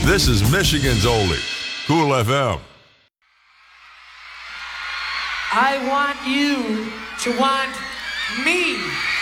This is Michigan's Oldie, Cool FM. I want you to want me.